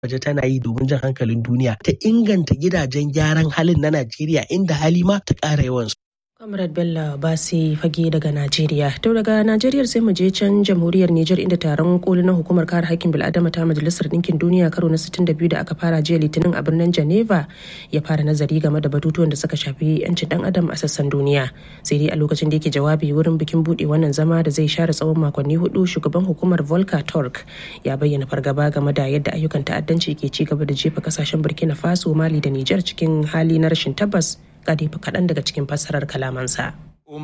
waje tana yi domin jan hankalin duniya ta inganta gidajen gyaran halin na Najeriya inda hali ma ta ƙara yawansu. Comrade Bello Basi Fage daga Najeriya. To daga Najeriya sai mu je can jamhuriyar Nijar inda taron koli na hukumar kare haƙƙin bil'adama ta Majalisar Ɗinkin Duniya karo na 62 da aka fara jiya Litinin a birnin Geneva ya fara nazari game da batutuwan da suka shafi 'yancin ɗan adam a sassan duniya. Sai dai a lokacin da yake jawabi wurin bikin buɗe wannan zama da zai share tsawon makonni 4, shugaban hukumar Volker Turk ya bayyana fargaba game da yadda ayyukan ta'addanci ke ci gaba da jefa kasashen Burkina Faso, Mali da Nijar cikin hali na rashin tabbas. Kaɗan daga cikin fassarar kalamansa.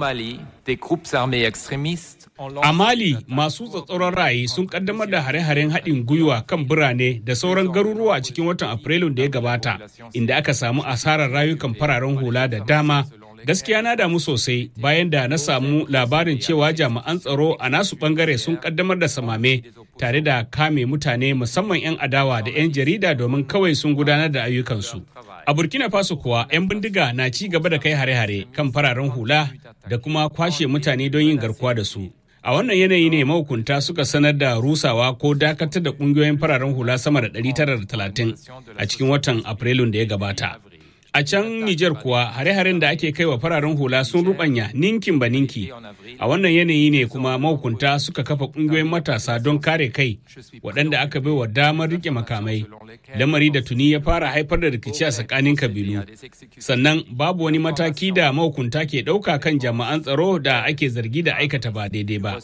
A Mali, masu tsatsauran ra'ayi sun kaddamar da hare-haren haɗin gwiwa kan birane da sauran garuruwa a cikin watan Afrilun da ya gabata, inda aka samu asarar rayukan fararen hula da dama. Gaskiya na damu sosai bayan da na samu labarin cewa jami'an tsaro a nasu bangare sun kaddamar da samame tare da kame mutane musamman 'yan adawa da 'yan jarida domin kawai sun gudanar da ayyukansu. A Burkina Faso kuwa 'yan bindiga na ci gaba da kai hare-hare kan fararen hula da kuma kwashe mutane don yin garkuwa da su. A wannan yanayi ne mahukunta suka sanar da rusawa ko dakatar da kungiyoyin fararen hula sama da 930 a cikin watan Afrilun da ya gabata. A can Nijar kuwa hare-haren da ake kai wa fararen hula sun rubanya ninkin ba ninki. A wannan yanayi ne kuma mahukunta suka kafa kungiyoyin matasa don kare kai waɗanda aka bai wa damar rike makamai. Lamari da tuni ya fara haifar da rikici a tsakanin kabilu. Sannan babu wani mataki da mahukunta ke ɗauka kan jami'an tsaro da ake zargi da aikata ba daidai ba.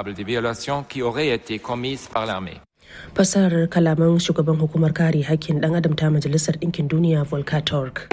Fasarar kalaman shugaban hukumar kare haƙƙin ɗan adam ta Majalisar Ɗinkin Duniya Volker Turk.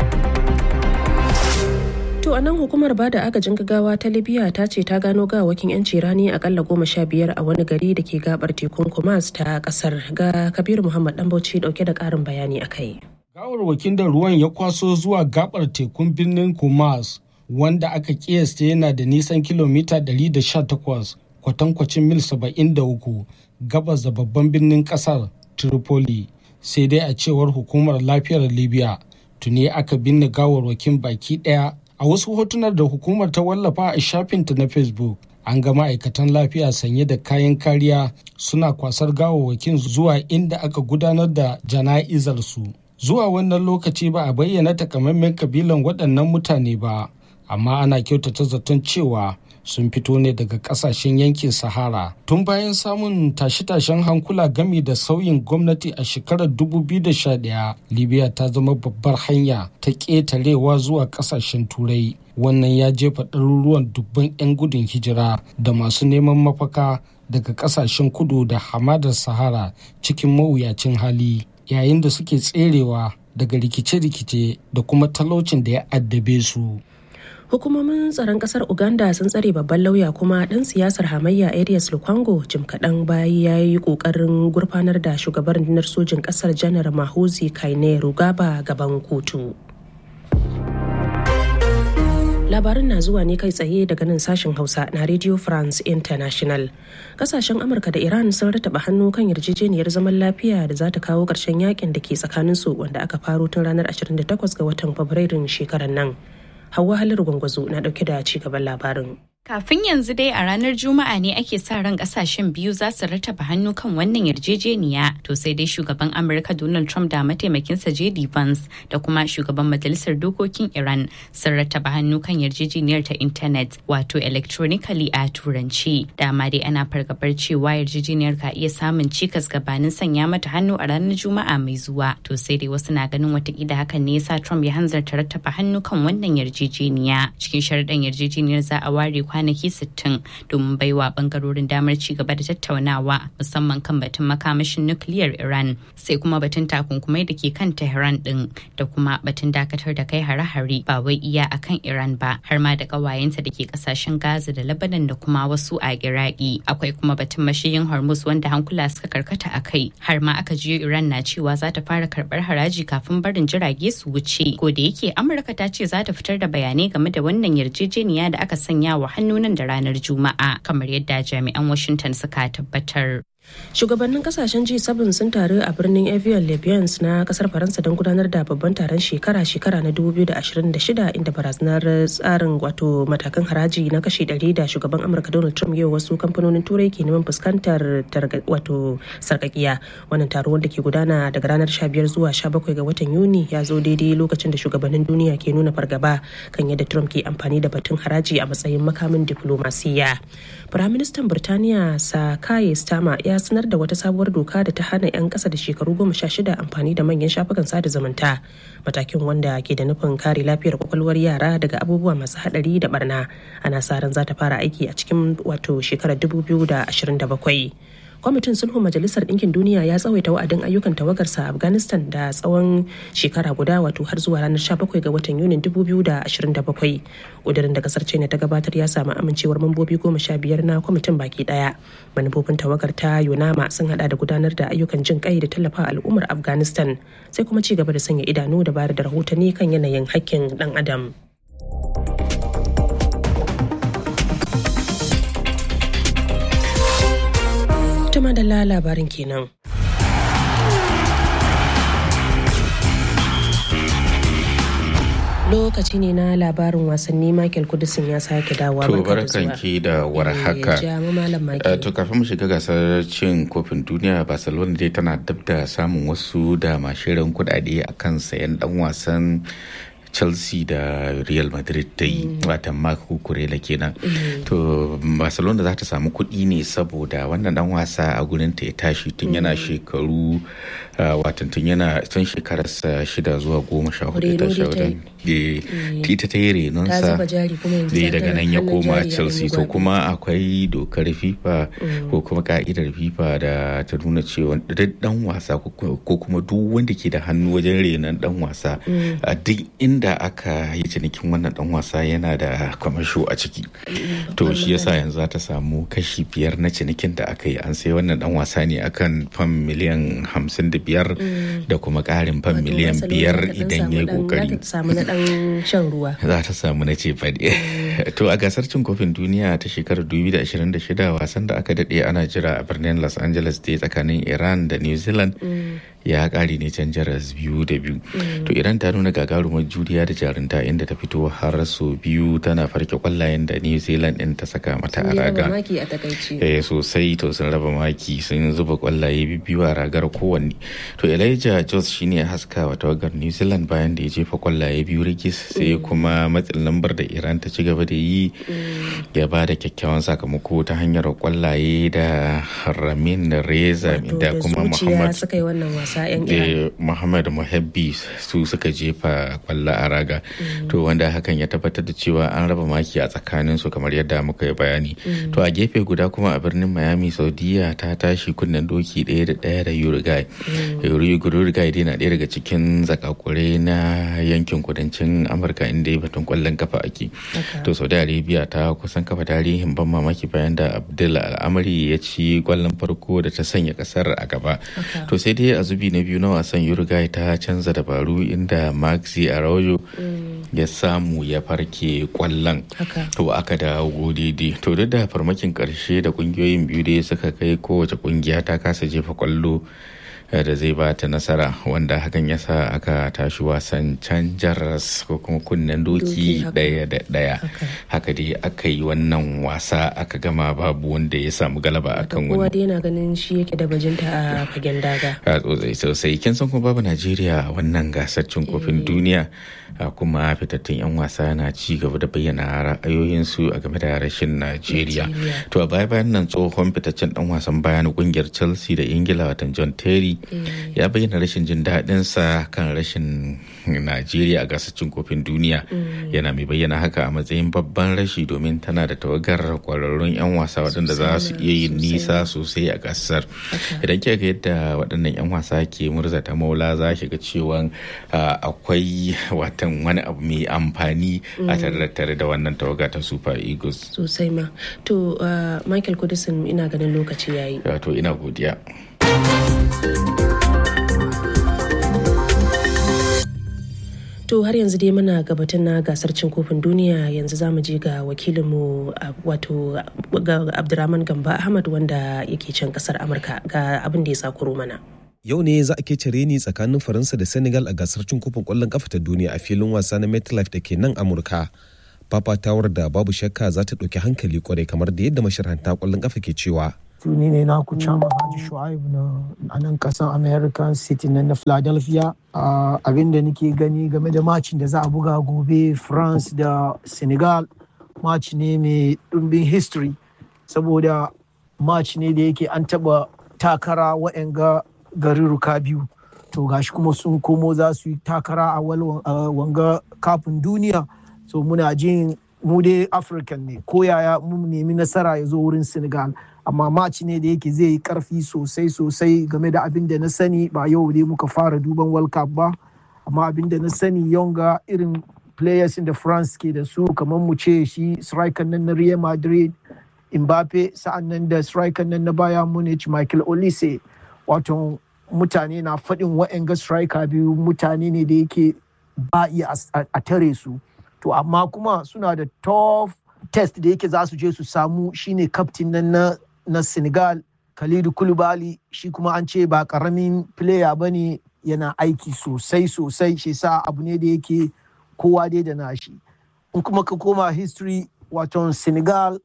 To a nan hukumar bada agajin gaggawa ta Libya ta ce ta gano gawakin 'yanci rani akalla 15 a wani gari da ke gabar tekun Kumas ta kasar. Ga Kabiru Muhammad Ɗanbauci dauke da ƙarin bayani a kai. Gawarwakin da ruwan ya kwaso zuwa gabar tekun birnin Kumas wanda aka kiyasta yana da nisan kilomita 118 kwatankwacin mil 73 gabas da babban birnin kasar Tripoli. Sai dai a cewar hukumar lafiyar Libya tuni aka binne gawarwakin baki daya. A wasu hotunan da hukumar ta wallafa a shafinta na Facebook an ga ma'aikatan lafiya sanye da kayan kariya suna kwasar gawarwakin zuwa inda aka gudanar da jana'izar su. Zuwa wannan lokaci ba a bayyana takamaiman kabilan waɗannan mutane ba, amma ana kyautata zaton cewa sun fito ne daga kasashen yankin Sahara. Tun bayan samun tashe-tashen hankula gami da sauyin gwamnati a shekarar 2011, Libya ta zama babbar hanya ta ƙetarewa zuwa kasashen Turai. Wannan ya jefa ɗaruruwan dubban 'yan gudun hijira da masu neman mafaka daga kasashen kudu da hamadar Sahara cikin mawuyacin hali, yayin da suke tserewa daga rikice-rikice da kuma talaucin da ya addabe su. Hukumomin tsaron kasar Uganda sun tsare babban lauya kuma ɗan siyasar hamayya Arias Lukwango jim kaɗan bayan ya yi ƙoƙarin gurfanar da shugaban rundunar sojin ƙasar Janar Mahuzi Kainerugaba gaban kotu. Labarin na zuwa ne kai tsaye daga nan sashen Hausa na Radio France International. Kasashen Amurka da Iran sun rataba hannu kan yarjejeniyar zaman lafiya da za ta kawo ƙarshen yakin da ke tsakaninsu wanda aka faro tun ranar 28 ga watan Fabrairun shekarar nan. Hauwa Halar Gwangwazo na dauke da ci gaban labarin. Kafin yanzu dai a ranar Juma'a ne ake sa ran kasashen biyu za su rattaba hannu kan wannan yarjejeniya. To sai dai shugaban Amurka Donald Trump da mataimakinsa JD Vance da kuma shugaban Majalisar Dokokin Iran sun rattaba hannu kan yarjejeniyar ta intanet wato electronically a turanci. Dama dai ana fargabar cewa yarjejeniyar ka iya samun cikas gabanin sanya mata hannu a ranar Juma'a mai zuwa. To sai dai wasu na ganin watakila hakan ne yasa Trump ya hanzarta rattaba hannu kan wannan yarjejeniya. Cikin sharuɗan yarjejeniyar za a ware kwanaki 60 domin baiwa bangarorin damar ci gaba da tattaunawa musamman kan batun makamashin nukiliyar Iran sai kuma batun takunkumai da ke kan Tehran din da kuma batun dakatar da kai hare-hare ba wai iya akan Iran ba har ma da kawayenta da ke kasashen Gaza da Lebanon da kuma wasu a Iraki. Akwai kuma batun mashiyin Hormuz wanda hankula suka karkata a kai har ma aka jiyo Iran na cewa za ta fara karbar haraji kafin barin jirage su wuce. Ko da yake Amurka ta ce za ta fitar da bayanai game da wannan yarjejeniya da aka sanya wa hannunan da ranar Juma'a kamar yadda jami'an Washington suka tabbatar. Shugabannin kasashen G7 sun taru a birnin Evian-les-Bains na kasar Faransa don gudanar da babban taron shekara-shekara na 2026 inda barazanar tsarin wato matakan haraji na kashi 100 da shugaban Amurka Donald Trump yau wasu kamfanonin turai ke neman fuskantar wato sarkakiya. Wannan taro wanda ke gudana daga ranar 15 zuwa 17 ga watan Yuni ya zo daidai lokacin da shugabannin duniya ke nuna fargaba kan yadda Trump ke amfani da batun haraji a matsayin makamin diplomasiya. Firaministan Birtaniya Sir Keir Starmer ya sanar da wata sabuwar doka da ta hana 'yan ƙasa da shekaru 16 amfani da manyan shafukan sada zumunta. Matakin wanda ke da nufin kare lafiyar kwakwalwar yara daga abubuwa masu haɗari da barna. Ana sa ran za ta fara aiki a cikin wato shekarar 2027. Kwamitin sulhun Majalisar Ɗinkin Duniya ya tsawaita wa'adin ayyukan tawagarsa a Afghanistan da tsawon shekara guda wato har zuwa ranar 17 ga watan Yunin 2027. Ƙudurin da kasar China ta gabatar ya samu amincewar mambobi 15 na kwamitin baki ɗaya. Manufofin tawagar ta Yunama sun hada da gudanar da ayyukan jin kai da tallafa al'ummar Afghanistan sai kuma ci gaba da sanya idanu da bayar da rahotanni kan yanayin hakkin ɗan adam. Tuma da labarin kenan. Lokaci ne na labarin wasanni. Michael Kudisin ya sake dawowa. To barkanki da warhaka. To kafin mu shiga gasar cin kofin duniya, Barcelona dai tana dab da samun wasu da mashirin kudade akan sayan dan wasan Chelsea da Real Madrid ta yi watan Marco Kurela kenan. To Barcelona za ta samu kuɗi ne saboda wannan dan wasa a gurin ta ya tashi tun yana shekaru watan tun shekararsa 6 zuwa 14 ita ta yi renonsa daga nan ya koma Chelsea. To kuma akwai dokar FIFA ko kuma ka'idar FIFA da ta nuna cewa dan wasa ko kuma duk wanda ke da hannu wajen renon dan wasa a duk inda aka yi cinikin wannan dan wasa yana da kwamasho a ciki. To shi yasa yanzu za ta samu kashi 5 na cinikin da aka yi. An sai wannan dan wasa ne akan fam miliyan 55 da kuma karin fam miliyan 5 idan ya yi kokari. Za ta samu na ce faɗi. To a gasar cin kofin duniya ta shekarar 2026 wasan da aka daɗe ana jira a birnin Los Angeles da tsakanin Iran da New Zealand ya ƙare ne can jaras 2-2. To Iran ta nuna gagarumar juriya da jarunta inda ta fito har sau biyu tana farke kwallayen da New Zealand din ta saka mata a raga. Sosai to sun raba maki, sun zuba kwallaye biyu a ragar kowanne. To Elijah Jones shine haska wa tawagar New Zealand bayan da ya jefa kwallaye biyu rigis, sai kuma matsin lambar da Iran ta ci gaba da yi ya ba da kyakkyawan sakamako ta hanyar kwallaye da Ramin Reza da kuma Muhammad Muhabbi su suka jefa kwallo a raga. To wanda hakan ya tabbatar da cewa an raba maki a tsakanin su kamar yadda muka yi bayani. To a gefe guda kuma a birnin Miami, Saudiya ta tashi kunnen doki 1-1 da Uruguay. Uruguay dai na ɗaya daga cikin zakakure na yankin kudancin Amurka inda ya batun kwallon kafa ake. To Saudi Arabia ta kusan kafa tarihin ban mamaki bayan da Abdul Al'amari ya ci kwallon farko da ta sanya kasar a gaba. To sai dai a zubi na biyu na wasan Uruguay ta canza dabaru inda Maxi Araujo ya samu ya farke kwallon. To aka dawo daidai. To duk da farmakin karshe da kungiyoyin biyu dai suka kai, kowace kungiya ta kasa jefa kwallo da zai ba ta nasara, wanda hakan ya sa aka tashi wasan can jaras ko kuma kunnen doki 1-1. Haka dai aka yi wannan wasa aka gama babu wanda ya samu galaba akan wani. Kowa dai yana ganin shi yake da bajinta a fagen daga. Sosai kin san kuma babu Najeriya a wannan gasar cin kofin duniya, kuma fitattun 'yan wasa na ci gaba da bayyana ra'ayoyinsu a game da rashin Najeriya. To a baya-bayan nan tsohon fitaccen dan wasan bayan kungiyar Chelsea da Ingila watan John Terry ya bayyana rashin jin daɗinsa kan rashin Najeriya a gasar cin kofin duniya. Yana mai bayyana haka a matsayin babban rashi domin tana da tawagar kwararrun 'yan wasa waɗanda za su iya yin nisa sosai a gasar. Idan kika ga yadda waɗannan 'yan wasa ke murzata maula, za ki ga cewa akwai watan wani abu mai amfani a tare da wannan tawaga ta Super Eagles. Sosai ma. To Michael Kudisin, ina ganin lokaci yayi. To ina godiya. To har yanzu dai muna gabatar na gasar cin kofin duniya, yanzu za mu je ga wakilinmu wato ga Abdurrahman Gamba Ahmad wanda yake can kasar Amurka ga abin da ya sakuro mana. Yau ne za a kece reni tsakanin Faransa da Senegal a gasar cin kofin ƙwallon ƙafa ta duniya a filin wasa na MetLife da ke nan Amurka. Fafatawar da babu shakka za ta ɗauki hankali kwarai kamar da yadda masharhanta ƙwallon ƙafa ke cewa. Tuni ne na Chama Haji Shu'aib na nan kasan American City na Philadelphia. Abin da nake gani game da macin da za a buga gobe France da Senegal, match ne mai ɗumbin history saboda match ne da yake an taɓa takara wa'anga garuruka biyu. To gashi kuma sun komo za su yi takara a wanga kafin duniya. So muna jin mu dai African ne ko yaya mun nemi nasara ya zo wurin Senegal. Amma match ne da yake zai yi karfi sosai game da abin da na sani, ba yau dai muka fara duban World Cup ba, amma abin da na sani yonga irin players in da France ke da su kamar mu ce shi striker nan na Real Madrid Mbappe, sa'an nan da striker nan na Bayern Munich Michael Olise. Wato mutane na faɗin wa'anga striker biyu mutane ne da yake ba iya a tare su. To amma kuma suna da tough test da yake za su je su samu shine captain nan na Senegal Kalidou Koulibaly, shi kuma an ce ba karamin player bane, yana aiki sosai shi sa abu ne da yake kowa dai da nashi. In kuma ka koma history, wato Senegal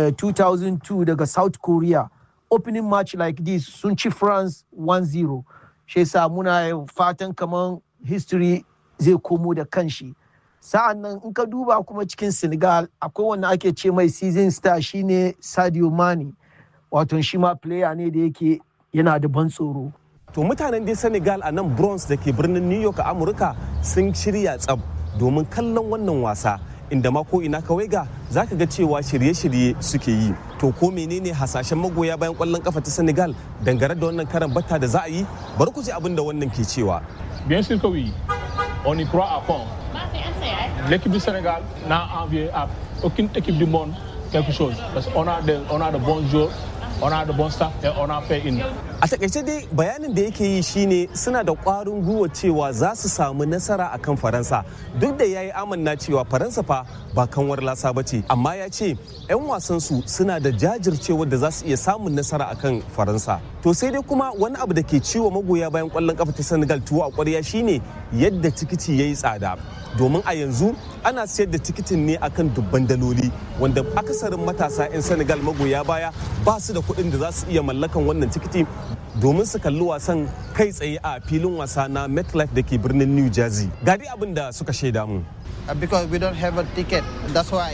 2002 daga South Korea, opening match like this sun ci France 1-0. Shi sa muna fatan kaman history zai komo da kanshi. Sa'an nan in ka duba kuma cikin Senegal akwai wanda ake ce mai season star shine Sadio Mane, wato shi ma player ne da yake yana da ban tsoro. To mutanen dai Senegal a nan Bronx da ke birnin New York a Amurka sun shirya tsab domin kallon wannan wasa, inda ma ko ina kawai ga zaka ga cewa shirye-shirye suke yi. To ko menene hasashen magoya bayan kwallon kafa ta Senegal dangane da wannan karan batta da za a yi? Bari ku ji abin da wannan ke cewa. Bien sûr que oui. On y croit à fond. L'équipe du Sénégal n'a envié à aucune équipe du monde quelque chose. Parce qu'on a de bons joueurs, on a de bons staff et on a fait une. A takaice dai bayanin da yake yi shine suna da ƙwarin gwiwa cewa za su samu nasara akan Faransa, duk da yayi amanna cewa Faransa fa ba kanwar lasa bace, amma ya ce 'yan wasan su suna da jajircewa da za su iya samun nasara akan Faransa. To sai dai kuma wani abu da ke ciwo magoya bayan ƙwallon kafa ta Senegal tuwo a ƙwarya shine yadda tikiti yayi tsada. Domin a yanzu ana sayar da tikitin ne akan dubban daloli, wanda akasarin matasa 'yan Senegal magoya baya ba su da kuɗin da za su iya mallakan wannan tikiti domin su kalli wasan kai tsaye a filin wasa na MetLife da ke birnin New Jersey. Ga dai abin da suka shaida mu. Because we don't have a ticket, that's why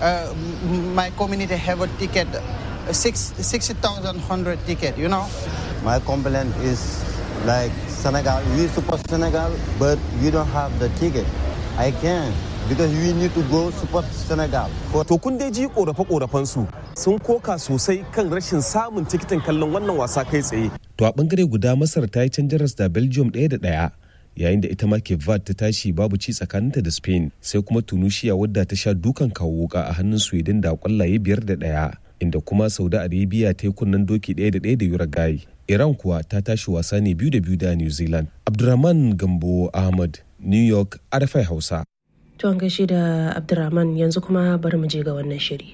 my community have a ticket, 60,100 ticket, you know. My complaint is like Senegal, we support Senegal, but we don't have the ticket. I can't. Because we need to go support Senegal. To kun dai ji korafe-korafen su sun koka sosai kan rashin samun tikitin kallon wannan wasa kai tsaye. To a bangare guda Masar ta yi can jaras da Belgium 1-1 yayin da ita ma Cape Verde ta tashi babu ci tsakaninta da Spain, sai kuma Tunisia wadda ta sha dukan kawo wuka a hannun Sweden da kwallaye 5-1, inda kuma Saudi Arabia ta yi kunnen doki 1-1 da Uruguay. Iran kuwa ta tashi wasa ne 2-2 da New Zealand. Abdurrahman Gambo Ahmad, New York, RFI Hausa. To an gaishe da Abdurrahman, yanzu kuma bari mu je ga wannan shiri.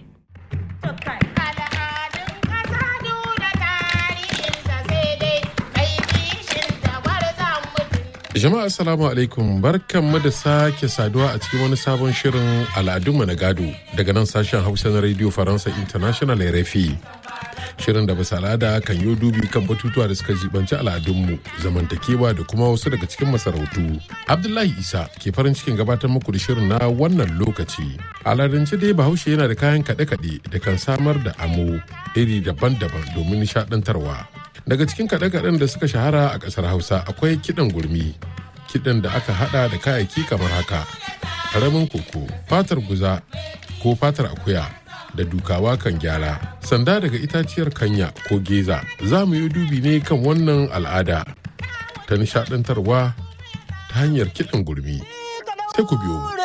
Jama'a assalamu alaikum, barkanmu da sake saduwa a cikin wani sabon shirin al'adunmu na gado daga nan sashen Hausa na Radio Faransa International RFI. Shirin da bisa al'ada kan yi dubi kan batutuwa da suka jibanci al'adunmu, zamantakewa da kuma wasu daga cikin masarautu. Abdullahi Isa ke farin cikin gabatar muku da shirin na wannan lokaci. Al'adance dai Bahaushe yana da kayan kaɗe-kaɗe da kan samar da amo iri daban-daban domin nishaɗantarwa. Daga cikin kaɗe-kaɗen da suka shahara a ƙasar Hausa akwai kiɗan gurmi, kiɗan da aka haɗa da kayayyaki kamar haka: ƙaramin koko, fatar guza ko fatar akuya, da dukawa kan gyara, sanda daga itaciyar kanya ko geza. Za mu yi dubi ne kan wannan al'ada ta nishaɗantarwa ta hanyar kiɗan gurmi. Sai ku biyo mu.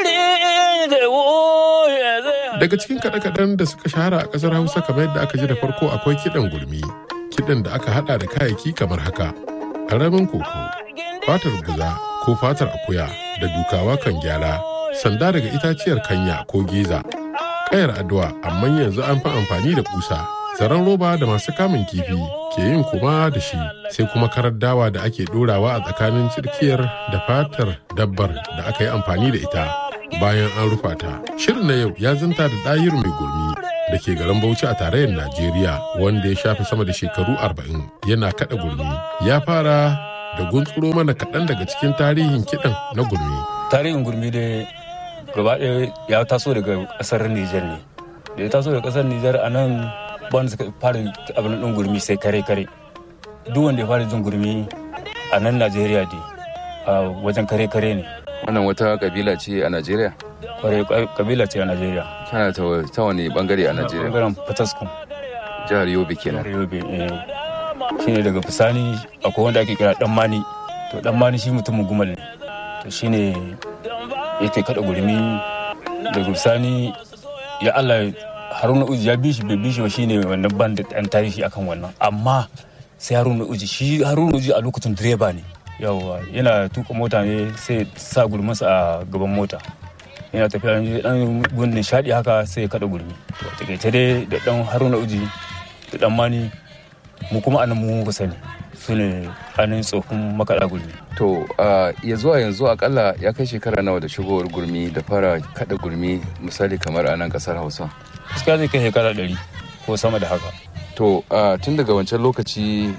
Daga cikin kaɗe-kaɗen da suka shahara a ƙasar Hausa kamar yadda aka ji da farko akwai kiɗan gurmi, kiɗan da aka haɗa da kayayyaki kamar haka: ƙaramin koko, fatar buza ko fatar akuya da dukawa kan gyara, sanda daga itaciyar kanya ko geza, kayar addu'a amma yanzu an fi amfani da kusa, zaren roba da masu kamun kifi ke yin kuma da shi, sai kuma karar dawa da ake dorawa a tsakanin cirkiyar da fatar dabbar da aka yi amfani da ita bayan an rufa ta. Shirin na yau ya zanta da Ɗahir Mai Gurmi da ke garin Bauchi a tarayyar Najeriya, wanda ya shafe sama da shekaru 40 yana kada gurmi. Ya fara da guntsuro mana kaɗan daga cikin tarihin kiɗan na gurmi. Tarihin gurmi dai gaba ɗaya ya taso daga ƙasar Nijar ne. Da ya taso daga ƙasar Nijar a nan wanda suka fara abin ɗin gurmi sai kare-kare. Duk wanda ya fara jin gurmi a nan Najeriya dai a wajen kare-kare ne. Wannan wata kabila ce a Najeriya? Kwarai kabila ce a Najeriya. Tana ta wani bangare a Najeriya? Bangaren Fataskum. Jihar Yobe kenan. Jihar Yobe, shine daga Fisani akwai wanda ake kira Dan Mani. To Dan Mani shi mutumin Gumal ne. To shine yake kada gurmi daga Fisani ya Allah Haruna Uji ya bi shi bai bi shi ba shine wannan band ɗan tarihi akan wannan. Amma sai Haruna Uji a lokacin direba ne. Yawwa yana tuka mota ne sai sa gurminsa a gaban mota. Yana tafiya dan gun nishadi haka sai ya kada gurmi. To takeice dai da dan Haruna Uji da Dan Mani mu kuma anan mu muka sani sune anan tsofin makada gurmi. To ya zuwa yanzu akalla ya kai shekara nawa da shigowar gurmi da fara kada gurmi misali kamar a nan kasar Hausa? Gaskiya zai kai shekara 100 ko sama da haka. To tun daga wancan lokaci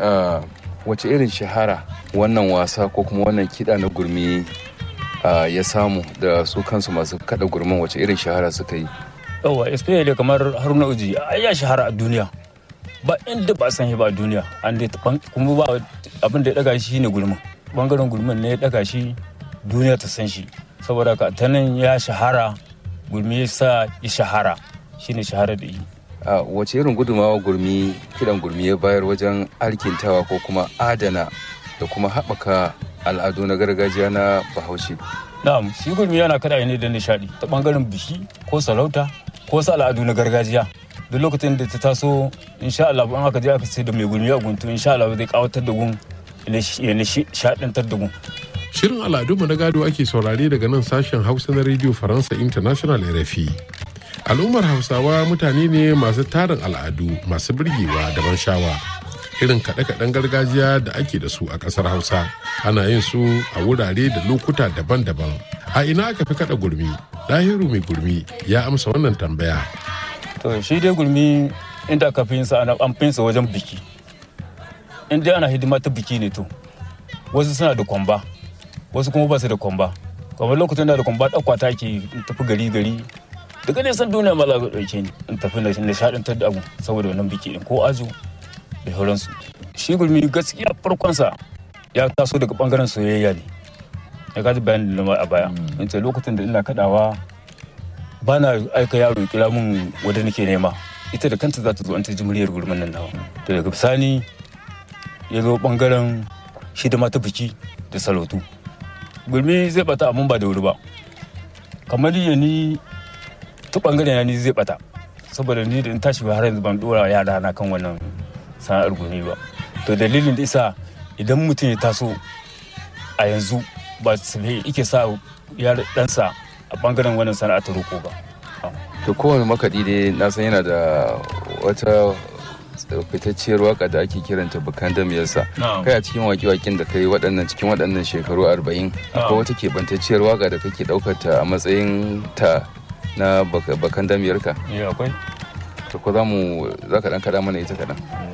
wace irin shahara wannan wasa ko kuma wannan kiɗa na gurmi ya samu da su kansu masu kada gurmin wace irin shahara suka yi? Yawa especially kamar Haruna Uji ya shahara a duniya ba inda ba san shi ba a duniya an dai kuma ba abin da ya daga shi ne gurmin, bangaren gurmin ne ya daga shi duniya ta san shi, saboda ka ta nan ya shahara gurmi ya sa ya shahara shine shahara da yi. Wace irin gudumawa gurmi kidan gurmi ya bayar wajen alkintawa ko kuma adana da kuma haɓaka al'adu na gargajiya na Bahaushe? Na'am, shi gurmi yana kada ne da nishadi ta bangaren biki ko sarauta ko wasu al'adu na gargajiya. Duk lokacin da ta taso insha Allah an aka je aka ce da mai gurmi a guntu insha Allah zai kawatar da gun ya nishadantar da gun. Shirin al'adunmu na gado ake saurare daga nan sashen Hausa na Radio Faransa International RFI. Al'ummar Hausawa mutane ne masu tarin al'adu masu birgewa da ban shawa. Irin kaɗe-kaɗen gargajiya da ake da su a ƙasar Hausa ana yin su a wurare da lokuta daban-daban. A ina aka fi kaɗa gurmi? Ɗahiru Mai Gurmi ya amsa wannan tambaya. To shi dai gurmi inda aka fi yin sa an fi yin sa wajen biki. In dai ana hidima ta biki ne to. Wasu suna da kwamba, wasu kuma ba su da kwamba. Kamar lokacin da kwamba ɗauka ta ke tafi gari-gari. Daga nisan duniya ma za ka ɗauke ni in tafi na nishaɗantar da abu saboda wannan biki ɗin ko ajo da sauransu. Shi gurmi gaskiya farkonsa ya taso daga ɓangaren soyayya ne. Ya gaji bayanin da a baya. In ce lokacin da ina kaɗawa ba na aika yaro ya kira min wadda nake nema. Ita da kanta za ta zo an ta ji muryar gurmin nan nawa. To daga bisani ya zo ɓangaren hidima ta biki da salautu. Gurmi zai bata amma ba da wuri ba. Kamar ni ta bangare na ni zai bata saboda ni da in tashi ba har yanzu ban dora yara na kan wannan sana'ar gurmi ba. To dalilin da isa idan mutum ya taso a yanzu ba su yake sa yar ɗansa a bangaren wannan sana'a ta roko ba. To kowane makaɗi dai na san yana da wata fitacciyar waka da ake kiranta bakan damiyarsa. Kai a cikin waƙe-waƙen da kai cikin waɗannan shekaru 40 akwai wata keɓantacciyar waka da kake ɗaukar ta a matsayin ta na bakan damiyarka? Akwai. To ko za ka ɗan kaɗa mana ita kaɗan?